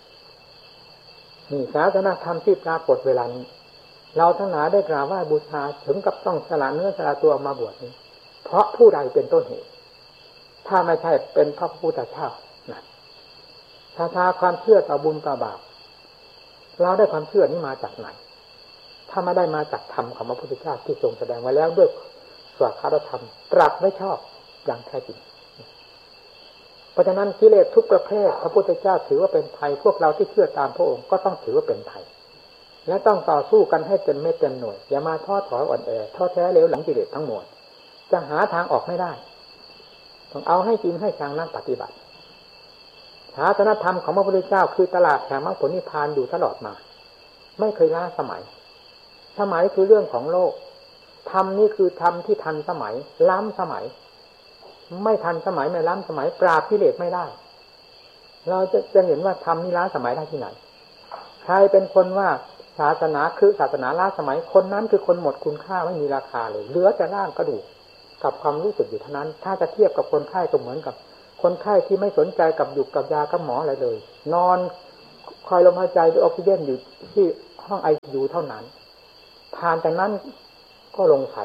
นี่ศาสนธรรมที่ปรากฏเวลานี้เราทั้งหลายได้กราบไหว้บูชาถึงกับต้องสละเนื้อสละตัวมาบวชนี้เพราะผู้ใดเป็นต้นเหตุถ้าไม่ใช่เป็นพระพุทธเจ้านะถ้าทาความเชื่อต่อบุญต่อบาปเราได้ความเชื่อนี้มาจากไหนถ้าไม่ได้มาจากธรรมของพระพุทธเจ้าที่ทรงแสดงไว้แล้วด้วยสวากาธรรมตรัสไม่ชอบอย่างแท้จริงเพราะฉะนั้นกิเลสทุกประเภทพระพุทธเจ้าถือว่าเป็นภัยพวกเราที่เชื่อตามพระองค์ก็ต้องถือว่าเป็นภัยและต้องต่อสู้กันให้เต็มเม็ดเต็มหน่วยอย่ามาท้อถอยอ่อนแอท้อแท้เหลวหลังกิเลสทั้งหมดจะหาทางออกไม่ได้ต้องเอาให้จริงให้จังนักปฏิบัติศาสนธรรมของพระพุทธเจ้าคือตลาดแห่งมรรคผลนิพพานอยู่ตลอดมาไม่เคยล้าสมัยสมัยคือเรื่องของโลกธรรมนี่คือธรรมที่ทันสมัยล้ำสมัยไม่ทันสมัยไม่ล้ำสมัยปราบกิเลสไม่ได้เราจะจะเห็นว่าธรรมนี่ล้าสมัยได้ที่ไหนใครเป็นคนว่าศาสนาคือศาสนาล้าสมัยคนนั้นคือคนหมดคุณค่าไม่มีราคาเลยเหลือแต่ร่างกระดูกกับความรู้สึกอยู่เท่านั้นถ้าจะเทียบกับคนไข้ก็เหมือนกับคนไข้ที่ไม่สนใจกับหยุกกับยากับหมออะไรเลยนอนคอยลมหายใจด้วยออกซิเจนอยู่ที่ห้องไอซียูเท่านั้นผ่านจากนั้นก็ลงใส่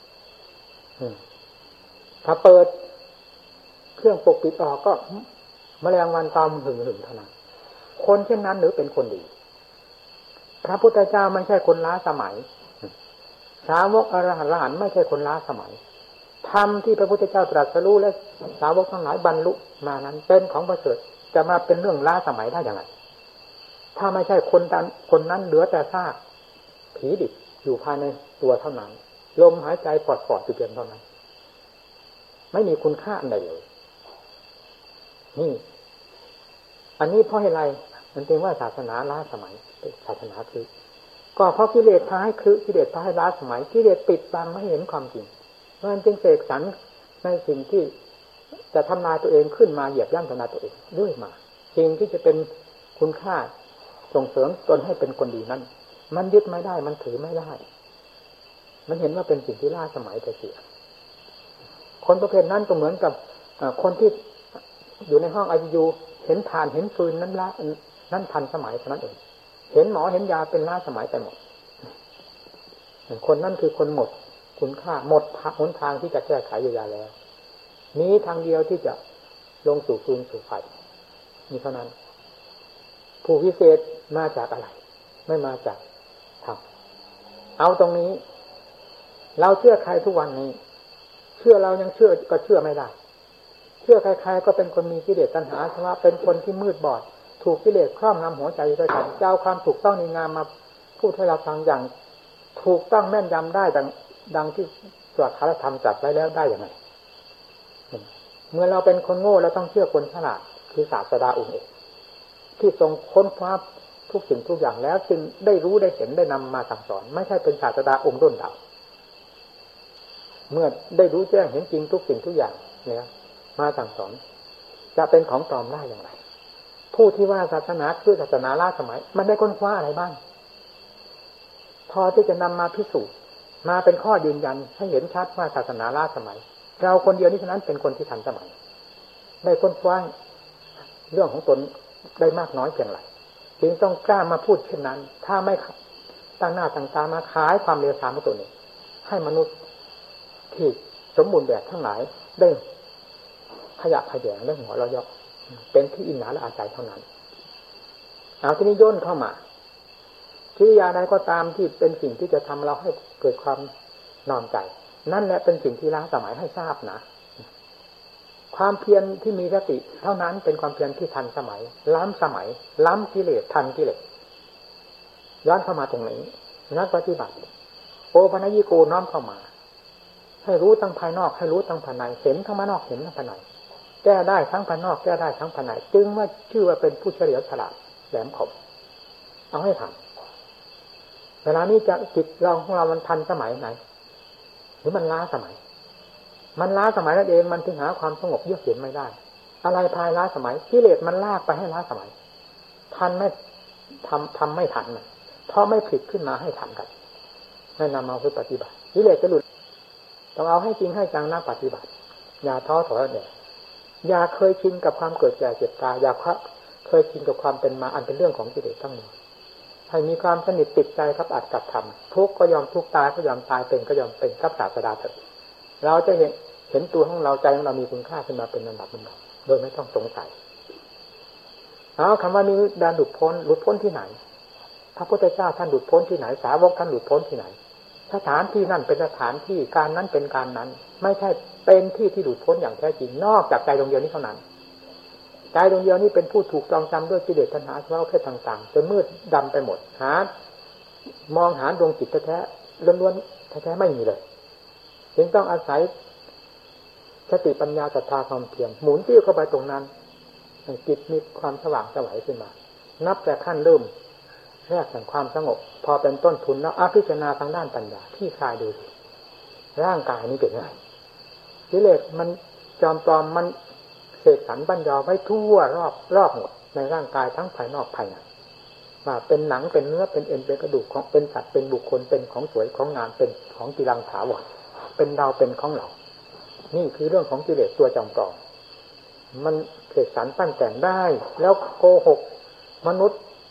ถ้าเปิดเครื่องปกปิดออกก็แมลงวันตอมหึ่งหึ่งเท่านั้นคนเช่นนั้นหรือเป็นคนดีพระพุทธเจ้าไม่ใช่คนล้าสมัยสาวกอรหันต์อรหันต์ไม่ใช่คนล้าสมัยธรรมที่พระพุทธเจ้าตรัสรู้และสาวกทั้งหลายบรรลุมานั้นเป็นของประเสริฐจะมาเป็นเรื่องล้าสมัยได้อย่างไรถ้าไม่ใช่คนนั้นคนนั้นเหลือแต่ซากผีดิบอยู่ภายในตัวเท่านั้นลมหายใจปอดๆอยู่เพียงเท่านั้นไม่มีคุณค่าอะไรเลยนี่อันนี้เพราะอะไรมันเป็นว่าศาสนาล้าสมัยศาสนาคือก็เพราะกิเลสพาให้คือกิเลสพาให้ล้าสมัยกิเลสปิดบังไม่เห็นความจริงมันจึงเสกสรรในสิ่งที่จะทำลายตัวเองขึ้นมาเหยียบย่ำทำลายตัวเองด้วยมาสิ่งที่จะเป็นคุณค่าส่งเสริมตนให้เป็นคนดีนั้นมันยึดไม่ได้มันถือไม่ได้มันเห็นว่าเป็นสิ่งที่ล้าสมัยแต่เสียคนประเภทนั้นก็เหมือนกับคนที่อยู่ในห้องไอซียูเห็นถ่านเห็นฟืนนั้นละนั่นทันสมัยเท่านั้นเองเห็นหมอเห็นยาเป็นล้าสมัยไปหมดคนนั้นคือคนหมดคุณค่าหมดหนทางที่จะแก้ไขเยียวยาแล้วนี้ทางเดียวที่จะลงสู่ฟืนสู่ไฟนี่เท่านั้นผู้พิเศษมาจากอะไรไม่มาจากธรรมเอาตรงนี้เราเชื่อใครทุกวันนี้เชื่อเรายังเชื่อก็เชื่อไม่ได้เชื่อใครๆก็เป็นคนมีกิเลสตัณหาใช่ไหมเป็นคนที่มืดบอดถูกกิเลสครอบงำหัวใจด้วยกันจะเอาความถูกต้องในงามมาพูดให้เราฟังอย่างถูกต้องแม่นยำได้ดังดังที่สวดคาถาธรรมจัดไว้แล้วได้อย่างไรเมื่อเราเป็นคนโง่เราต้องเชื่อคนฉลาดคือศาสดาองค์เอกที่ทรงค้นคว้าทุกสิ่งทุกอย่างแล้วจึงได้รู้ได้เห็นได้นำมาสั่งสอนไม่ใช่เป็นศาสดาองค์ด้นเดาเมื่อได้รู้แจ้งเห็นจริงทุกสิ่งทุกอย่างเนี่ยมาสั่งสอนจะเป็นของปลอมได้อย่างไรผู้ที่ว่าศาสนาคือศาสนาล้าสมัยมันได้ค้นคว้าอะไรบ้างพอที่จะนำมาพิสูจน์มาเป็นข้อยืนยันให้เห็นชัดว่าศาสนาล้าสมัยเราคนเดียวนี้เท่านั้นเป็นคนที่ทันสมัยได้ค้นคว้าเรื่องของตนได้มากน้อยเพียงไรจึงต้องกล้ามาพูดเช่นนั้นถ้าไม่ตั้งหน้าตั้งตามาขายความเลวทรามของตัวเองให้มนุษย์ที่สมบูรณ์แบบทั้งหลายได้ขยะขยงเรื่องหัวเราะเยาะเป็นที่อิจฉาและอาศัยเท่านั้นเอาที่นี้ย่นเข้ามากิริยาใดก็ตามที่เป็นสิ่งที่จะทำเราให้เกิดความนอนใจนั่นแหละเป็นสิ่งที่ล้าสมัยให้ทราบนะความเพียรที่มีสติเท่านั้นเป็นความเพียรที่ทันสมัยล้ำสมัยล้ำกิเลสทันกิเลสย้อนเข้ามาตรงนี้นักปฏิบัติโอปัญญิโกน้อมเข้ามาให้รู้ทั้งภายนอกให้รู้ทั้งภายในเห็นทั้งภายนอกเห็นทั้งภายในแก้ได้ทั้งภายนอกแก้ได้ทั้งภายในจึงว่าชื่อว่าเป็นผู้เฉลียวฉลาดแหลมคมเอาให้ทันเวลานี้จะจิตเราของเรามันทันสมัยไหนหรือมันล้าสมัยมันล้าสมัยนั่นเองมันถึงหาความสงบเยือกเย็นไม่ได้อะไรภายล้าสมัยกิเลสมันลากไปให้ล้าสมัยทันไม่ทำทำไม่ทันมันเพราะไม่ผิดขึ้นมาให้ทันกันให้นำมาเพื่อปฏิบัติกิเลสจะหลุดต้องเอาให้จริงให้จังนักปฏิบัติอย่าท้อถอยเนี่ยอย่าเคยชินกับความเกิดแก่เจ็บตายอย่าเคยชินกับความเป็นมาอันเป็นเรื่องของกิเลสทั้งหมดให้มีความสนิทติดใจครับอัดกับธรรมทุกข์ก็ยอมทุกข์ตายก็ยอมตายเป็นก็ยอมเป็นครับศาสดาเถิดเราจะเห็นเห็นตัวของเราใจของเรามีคุณค่าขึ้นมาเป็นระดับลำดับโดยไม่ต้องสงสัยเอาคำว่ามีดานหลุดพ้นหลุดพ้นที่ไหนพระพุทธเจ้าท่านหลุดพ้นที่ไหนสาวกท่านหลุดพ้นที่ไหนสถานที่นั่นเป็นสถานที่การนั้นเป็นการนั้นไม่ใช่เป็นที่ที่หลุดพ้นอย่างแท้จริงนอกจากใจดวงเดียวนี้เท่านั้นใจดวงเดียวนี้เป็นผู้ถูกจองจำด้วยกิเลสตัณหาสภาวะเพศต่างๆจนมืดดำไปหมดหามองหาดวงจิตแท้ๆล้วนๆแท้ๆไม่มีเลยจึงต้องอาศัยสติปัญญาศรัทธาความเพียรหมุนติ้วเข้าไปตรงนั้นจิตมีความสว่างสวัยขึ้นมานับแต่ขั้นเริ่มแรกแห่งความสงบพอเป็นต้นทุนแล้วอภิจารณาทางด้านปัญญาที่คลายดูร่างกายนี้เป็นไงกิเลสมันจอมปลอมมันเสกสรรบัญญัติไว้ทั่วรอบรอบหมดในร่างกายทั้งภายนอกภายในว่าเป็นหนังเป็นเนื้อเป็นเอ็นเป็นกระดูกของเป็นสัตว์เป็นบุคคลเป็นของสวยของงามเป็นของกีรังถาวรเป็นเราเป็นของเรานี่คือเรื่องของกิเลสตัวจอมปลอมมันเสกสรรปั้นแต่งได้แล้วโกหกมนุษย์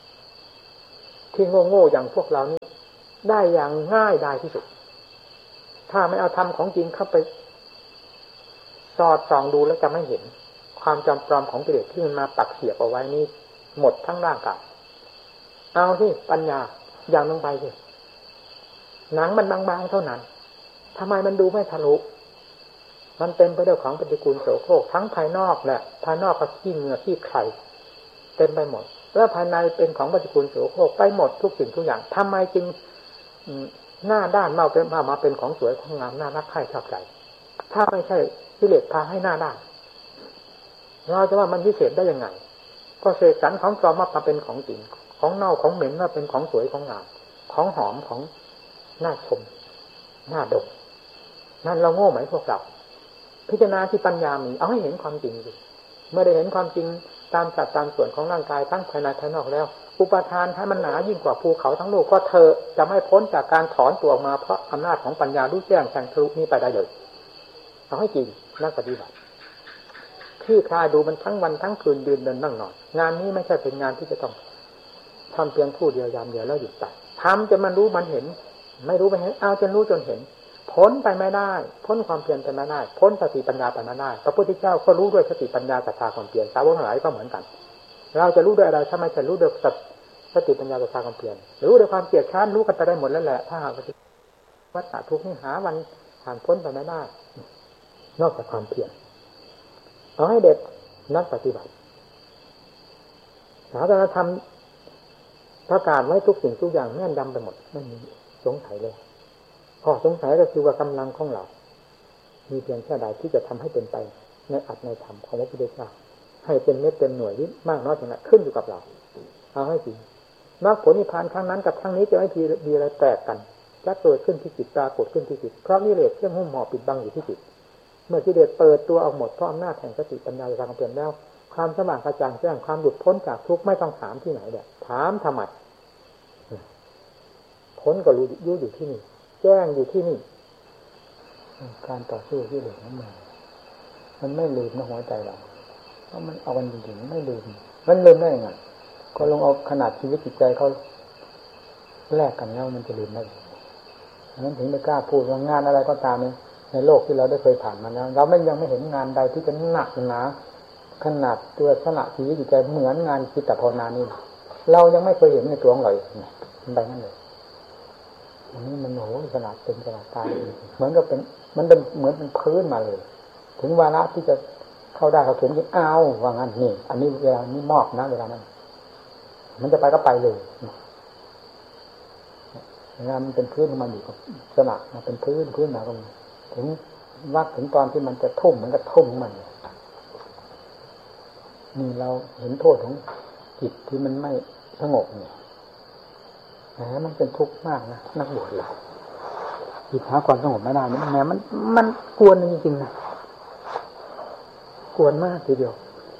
ที่โง่ๆอย่างพวกเรานี่ได้อย่างง่ายได้ที่สุดถ้าไม่เอาธรรมของจริงเข้าไปสอดส่องดูแล้วจะไม่เห็นความจำปลอมของกิเลสที่มันมาปักเสียบเอาไว้นี่หมดทั้งร่างกายเอาที่ปัญญาอย่างลงไปสิหนังมันบางๆเท่านั้นทำไมมันดูไม่ทะลุมันเต็มไปด้วยของปฏิกูลโสโครกทั้งภายนอกแหละภายนอกก็ขี้เหงื่อขี้ไข่เต็มไปหมดแล้วภายในเป็นของปฏิกูลโสโครกไปหมดทุกสิ่งทุกอย่างทำไมจึงหน้าด้านมาเป็นมามาเป็นของสวยของงามน่ารักใคร่ชอบใจถ้าไม่ใช่กิเลสพาให้หน้าด้านเราจะว่ามันพิเศษได้ยังไงก็เสกสรรของปลอมมาเป็นของจริงของเน่าของเหม็นมาเป็นของสวยของงามของหอมของน่าชมน่าดมนั่นเราโง่ไหมพวกเราพิจารณาที่ปัญญามีเอาให้เห็นความจริงดิเมื่อได้เห็นความจริงตามสัดตามส่วนของร่างกายทั้งภายในภายนอกแล้วอุปทานให้มันหนายิ่งกว่าภูเขาทั้งโลกก็เธอจะไม่พ้นจากการถอนตัวออกมาเพราะอำนาจของปัญญารู้แจ้งแทงทะลุนี้ไปได้เลยเอาให้จริงนักปฏิบัติที่คลายดูมันทั้งวันทั้งคืนยืนเดินนั่งนอนงานนี้ไม่ใช่เป็นงานที่จะต้องทำเพียงผู้เดียวยามเดียวแล้วหยุดไปทำจนมันรู้มันเห็นไม่รู้ไปเห็นเอาจนรู้จนเห็นพ้นไปไม่ได้พ้นความเพียรไปไม่ได้พ้นสติปัญญาไปไม่ได้พระพุทธเจ้าก็รู้ด้วยสติปัญญาศรัทธาความเพียรสาวกทั้งหลายก็เหมือนกันเราจะรู้ด้วยอะไรถ้าไม่ใช่รู้ด้วยสติปัญญาศรัทธาความเพียรรู้ด้วยความเกลียดค้านรู้กันไปได้หมดแล้วแหละถ้าหากวัฏฏะทุกข์นี้หาวันผ่านพ้นไปไม่ได้นอกจากความเพียรเอาให้เด็ดนักปฏิบัติศาสนธรรมประกาศไว้ทุกสิ่งทุกอย่างแน่นดำไปหมดไม่มีสงสัยเลยข้อสงสัยก็คือว่ากำลังของเรามีเพียงแค่ใดที่จะทำให้เป็นไปในอัตในธรรมของพระพุทธเจ้าให้เป็นเม็ดเต็มหน่วยนี้มากน้อยเท่านั้นขึ้นอยู่กับเราเอาให้จริงมรรคผลนิพพานครั้งนั้นกับครั้งนี้จะไม่มีอะไรแตกกันจะเกิดขึ้นที่จิตปรากฏขึ้นที่จิตเพราะกิเลสเครื่องหุ้มห่อปิดบังอยู่ที่จิตเมื่อกิเลสเปิดตัวออกหมดเพราะอำนาจแห่งสติปัญญาทางความเปลี่ยนแล้วความสว่างกระจ่างแจ้งความหลุดพ้นจากทุกข์ไม่ต้องถามที่ไหนเนี่ยถามทำไมพ้นก็รู้อยู่อยู่ที่นี่แจ้งอยู่ที่นี่การต่อสู้ที่เหลือนั้นมันมันไม่ลืมในหัวใจเราเพราะมันเอากันจริงๆไม่ลืมมันลืมได้ยังไงก็ลงเอาขนาดชีวิตจิตใจเขาแลกกันแล้วมันจะลืมได้นั้นถึงไม่กล้าพูดว่างานอะไรก็ตามเนี่ยในโลกที่เราได้เคยผ่านมาแล้วเราไม่ยังไม่เห็นงานใดที่จะหนักหนาขนาดตัวสละชีวิตจิตใจเหมือนงานจิตภาวนานี่เรายังไม่เคยเห็นในตัวของเรามันไปนั่นเลยอันนี้มันโหขนาดเป็นขนาดตายเหมือนกับเป็นมันเป็นเหมือนเป็นพื้นมาเลยถึงวาระที่จะเข้าได้เขาเขียนอ้าวว่างั้นนี่อันนี้เวลานี้มอบนะเวลานั้นมันจะไปก็ไปเลยเวลามันเป็นพื้นมันอยู่กับสละมันเป็นพื้นพื้นมาก็ถึงวัดถึงตอนที่มันจะทุ่มมันก็ทุ่มมันนี่เราเห็นโทษของจิตที่มันไม่สงบเนี่ยแหมมันเป็นทุกข์มากนะนักบวชเราจิตหาความสงบไม่ได้แหมมันมันกวนจริงๆนะกวนมากทีเดียว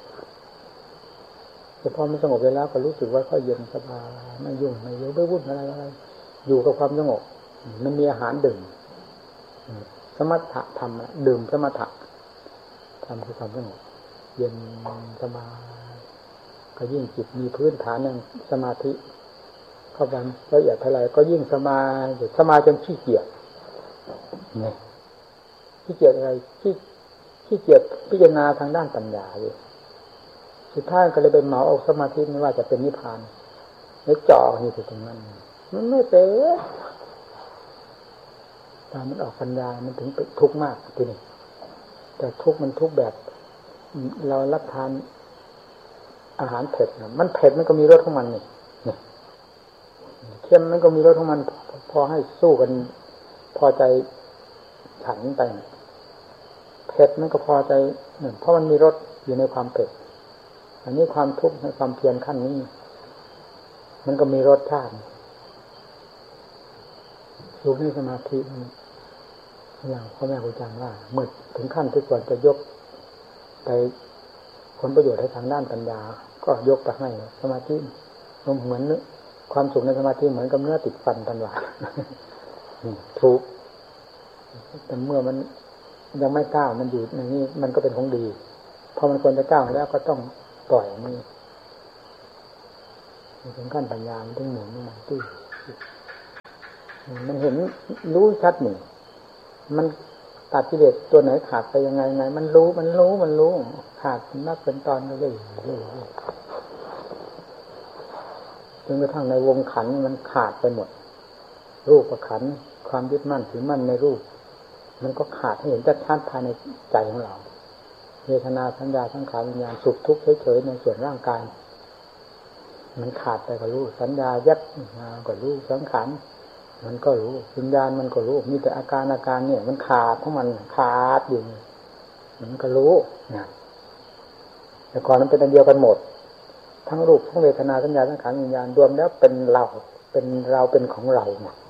แต่พอมันสงบไปแล้วก็รู้สึกว่าค่อยเย็นสบายไม่ยุ่งไม่เยอะไม่วุ่นอะไรอะไรอยู่กับความสงบมันมีอาหารดื่มสมถะธรรมดื่มสมถะธรรมคือความสงบเย็นสบายก็ยิ่งจิตมีพื้นฐานอย่างสมาธิเข้าไปละเอียดเท่าไรก็ยิ่งสบายสบายจนขี้เกียจเนี่ยขี้เกียจอะไรขี้ขี้เกียจพิจารณาทางด้านปัญญาอยู่สุดท้ายก็เลยไปเหมาเอาสมาธิไม่ว่าจะเป็นนิพพานแล้วจ่ออยู่ตรงนั้นมันไม่เตะตามันออกปัญญามันถึงเป็นทุกข์มากทีนี้แต่ทุกข์มันทุกข์แบบเรารับทานอาหารเผ็ดนะมันเผ็ดมันก็มีรสของมันนี่เค็มมันก็มีรสของมันพอให้สู้กันพอใจฉันไปเผ็ดมันก็พอใจหนึ่งเพราะมันมีรสอยู่ในความเผ็ดอันนี้ความทุกข์ในความเพียรขั้นนี้มันก็มีรสชาติอยู่ในสมาธิอย่างพ่อแม่ครูอาจารย์ว่าเมื่อถึงขั้นที่ควรจะยกไปผลประโยชน์ให้ทางด้านปัญญาก็ยกไปให้สมาธิมันเหมือนความสุขในสมาธิเหมือนกับเนื้อติดฟันทันว่าถูกแต่เมื่อมันยังไม่ก้าวมันอยู่ในนี้มันก็เป็นของดีพอมันควรจะก้าวแล้วก็ต้องปล่อยนี่ถึงขั้นปัญญามันถึงหมุนมันตื้อมันเห็นรู้ชัดหนึ่งมันตัดกิเลสตัวไหนขาดไปยังไงไงมันรู้มันรู้มันรู้ขาดนักเป็นตอนก็เลยจนกระทั่งในวงขันมันขาดไปหมดรูปขันความยึดมั่นถือมั่นในรูปมันก็ขาดให้เห็นชัดๆภายในใจของเราเวทนาสัญญาสังขารวิญญาณสุขทุกข์เฉยๆในส่วนร่างกายมันขาดไปก็รู้สัญญายัดมาก็รู้สังขารมันก็รู้วิญญาณมันก็รู้มีแต่อาการอาการเนี่ยมันขาดของมันขาดอยู่มันก็รู้นะแต่ก่อนมันเป็นอันเดียวกันหมดทั้งรูปทั้งเวทนาสัญญาสังขารวิญญาณรวมแล้วเป็นเราเป็นเราเป็นของเราหมด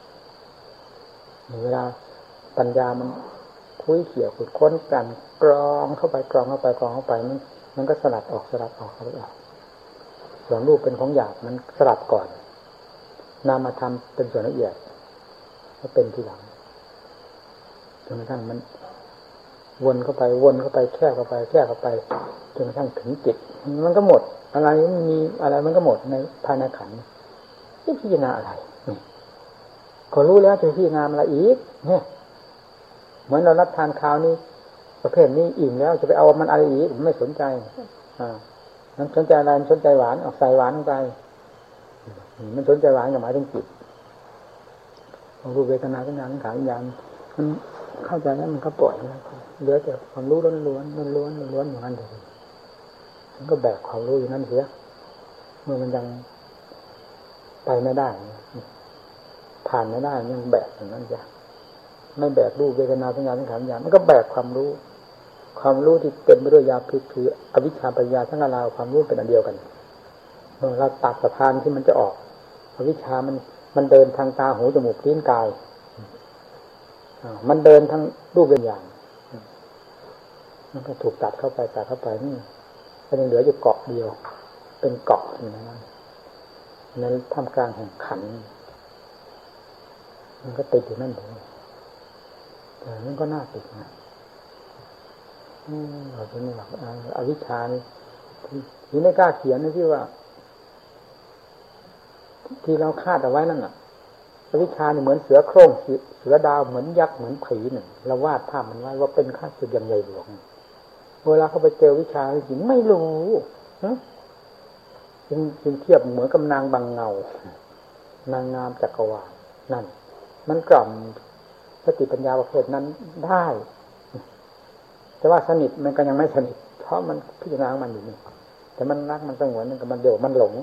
เวลาปัญญามันคุยเขี่ยขุดค้นกันกรองเข้าไปกรองเข้าไปกรองเข้าไปมันมันก็สลัดออกสลัดออกสลัดออกส่วนรูปเป็นของหยาบมันสลัดก่อนนามธรรมเป็นส่วนละเอียดก็เป็นทีหลังจนกระทั่งมันวนเข้าไปวนเข้าไปแค่เข้าไปแค่เข้าไปจนกระทั่งถึงจิตมันก็หมดอะไรมันมีอะไรมันก็หมดในภายในขันธ์นี่พิจารณาอะไรก็รู้แล้วจะพิจารณาอะไรอีกเนี่ยเหมือนเรารับทานข้าวนี่ประเภทนี้อิ่มแล้วจะไปเอามันอะไรอีกไม่สนใจอ่ามันสนใจอะไรมันสนใจหวานเอาใส่หวานลงไปมันสนใจหวานกับหมายถึงจิตรูปเวทนาสัญญาสังขารวิญญาณมันเข้าใจแล้วมันก็ปล่อยแล้วเหลือแต่ความรู้ล้วนล้วนล้วนล้วนล้วนอย่างนั้นเลยมันก็แบกความรู้อยู่นั่นเสียเมื่อมันยังไปไม่ได้ผ่านไม่ได้ยังแบกอย่างนั้นจ้ะไม่แบกรูปเวทนาสัญญาสังขารวิญญาณมันก็แบกความรู้ความรู้ที่เต็มไปด้วยยาพิษคืออวิชชาปัญญาทั้งเราความรู้เป็นอันเดียวกันเมื่อเราตัดสะพานที่มันจะออกอวิชชามันมันเดินทางตาหูจมูกลิ้นกายมันเดินทั้งรูปวิญญาณมันก็ถูกตัดเข้าไปตัดเข้าไปนี่ก็ยังเหลืออยู่เกาะเดียวเป็นเกาะอยู่ในนั้นในท่ามกลางแห่งขันมันก็ติดอยู่นั่นเองแต่มันก็น่าติดนะเราจะไม่หลักอวิชชานี่ที่ไม่กล้าเขียนนะที่ว่าที่เราคาดเอาไว้นั่นน่ะอวิชชานี่เหมือนเสือโคร่งเสือดาวเหมือนยักษ์เหมือนผีหนึ่งเราวาดภาพมันไว้ว่าเป็นข้าศึกอย่างใหญ่หลวงเวลาเขาไปเจอวิชาจริงไม่รู้จึงจึงเทียบเหมือนกับนางบางเงานางงามจักรวาลนั่นมันกล่อมสติปัญญาประเภทนั้นได้แต่ว่าสนิทมันก็ยังไม่สนิทเพราะมันพิจารณามันอยู่นี่แต่มันรักมันสงวนมันกับมันเดี๋ยวมันหลง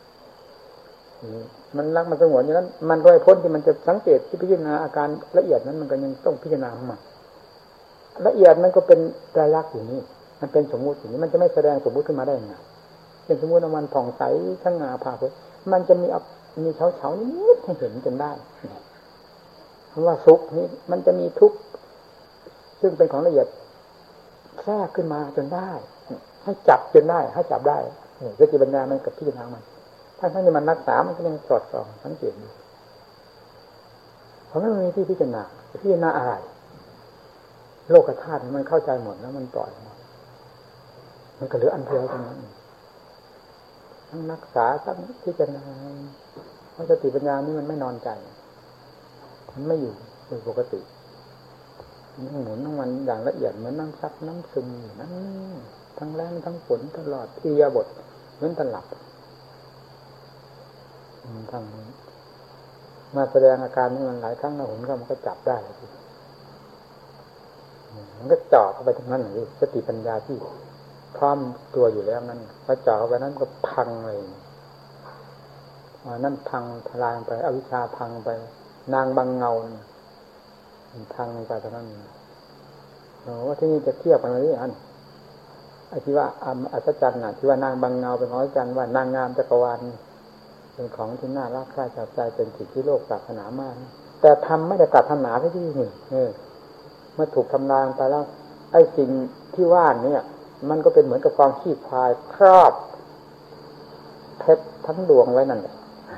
มันรักมันสงวนอย่างนั้นมันโดยพ้นที่มันจะสังเกตที่พิจารณาอาการละเอียดนั้นมันก็ยังต้องพิจารณามันละเอียดมันก็เป็นไตรลักษณ์อยู่นี่มันเป็นสมมุติอยู่นี่มันจะไม่แสดงสมมุติขึ้นมาได้ยังไงเป็นสมมุติว่ามันผ่องใสทั้งงาผ่าเผยมันจะมีมีเฉาเฉานิดให้เห็นจนได้เพราะว่าสุขนี่มันจะมีทุกข์ซึ่งเป็นของละเอียดแทรกขึ้นมาจนได้ให้จับจนได้ให้จับได้สติปัญญามันกับพิจารณามันถ้าท่านจะมันรักษามันก็ยังสอดส่องสังเกตดูเพราะไม่มีที่พิจารณาพิจารณาอะไรโลกธาตุมันเข้าใจหมดแล้วมันปล่อยหมดมันก็เหลืออันเดียวเท่านั้นทั้งรักษาทั้งพิจารณาเพราะสติปัญญานี่มันไม่นอนใจมันไม่อยู่โดยปกติมันหมุนทั้งวันอย่างละเอียดเหมือนน้ำซับน้ำซึมอยู่นั้นทั้งแรงทั้งฝนตลอดอิริยาบถเหมือนตลับทั้งมาแสดงอาการนี้มันหลายครั้งนะผมก็มันก็จับได้มันก็จ่อเข้าไปตรงนั้นเลยสติปัญญาที่พร้อมตัวอยู่แล้วนั้นพอจ่อเข้าไปนั้นก็พังเลยนั่นพังทลายไปอวิชชาพังไปนางบางเงาพังไปเท่านั้นว่าที่นี่จะเทียบกันอะไรอันไอ้ที่ว่าอัศจรรย์น่ะที่ว่านางบางเงาเป็นของอัศจรรย์ว่านางงามจักรวาลเป็นของที่น่ารักใคร่จับใจเป็นสิ่งที่โลกปรารถนามากแต่ทำไม่ได้ปรารถนาที่ที่นี่เออเมื่อถูกทำลายไปแล้วไอ้สิ่งที่ว่านี่มันก็เป็นเหมือนกับกองขี้ควายครอบเพชรทั้งดวงไว้นั่นแหละ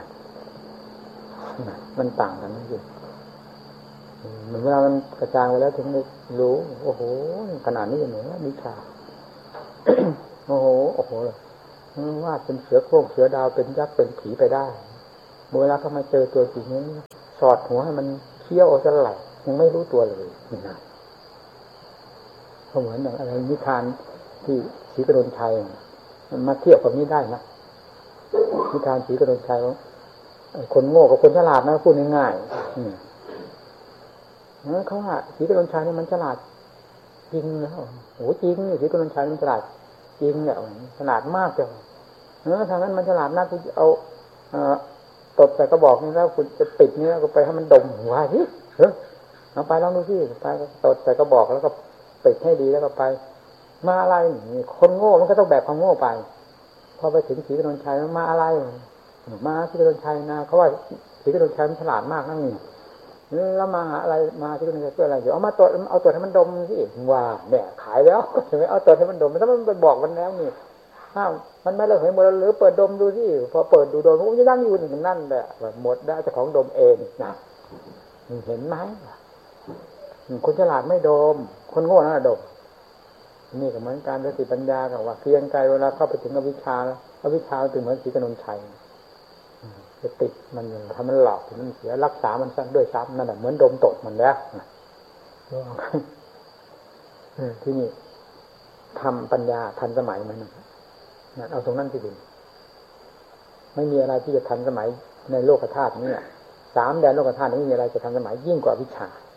มันต่างกันนั่นเองเหมือนเวลามันกระจายไปแล้วถึงได้รู้โอ้โหขนาดนี้เหนือวิชา โอ้โหโอ้โหวาดเป็นเสือโคร่งเสือดาวเป็นยักษ์เป็นผีไปได้เวลาเขามาเจอตัวจริงนี้สอดหัวให้มันเคี้ยวเอาซะไหลยังไม่รู้ตัวเลยนี่นะเหมือนอย่างอะไรนิทานที่ศรีกนนชัยมันมาเทียบกับนี้ได้นะนิทานศรีกนนชัยว่าคนโง่กับคนฉลาดนะพูดง่ายๆอืมเขาว่าศรีกนนชัยนี่มันฉลาดจริงแล้วโอ้จริงศรีกนนชัยมันฉลาดจริงเนี่ยฉลาดมากจ้ะเออทางนั้นมันฉลาดมากคุณเอาเอ่อตบใส่กระบอกนี่แล้วคุณจะปิดนี่แล้วก็ไปให้มันดมหัวสิเออเอาไปลองดูสิไปตบใส่กระบอกแล้วก็ปิดให้ดีแล้วก็ไปมาอะไรนี่คนโง่มันก็ต้องแบกความโง่ไปพอไปถึงศรีกนนชัยมันมาอะไรมาศรีกนนชัยนะเขาว่าศรีกนนชัยมันฉลาดมากนั่นนี่แล้วมาอะไรมาศรีกนนชัยเพื่ออะไรเดี๋ยวเอามาตรวจเอาตรวจให้มันดมสิว่าเนี่ยขายแล้วใช่ไหมเอาตรวจให้มันดมมันถ้ามันไปบอกมันแล้วนี่ถ้ามันไม่เลิกให้หมดหรือเปิดดมดูสิพอเปิดดูดมมันจะนั่งอยู่หนึ่งนั่นแหละหมดได้เจ้าของดมเองนะเห็นไหมคนฉลาดไม่ดมคนโง่นั่นแหละดมนี่ก็เหมือนการสติปัญญากับว่าเพียงใจเวลาเข้าไปถึงอวิชชาอวิชชาถึงเหมือนศรีกนนชัยจะติดมันทำมันหลอกมันเสียรักษามันซะด้วยซ้ำนั่นแหละเหมือนดมตดมันแล้วที่นี่ทำปัญญาทันสมัยมันเอาตรงนั้นที่ดีไม่มีอะไรที่จะทันสมัยในโลกธาตุนี้สามแดนโลกธาตุนี้ไม่มีอะไรจะทันสมัยยิ่งกว่าวิชา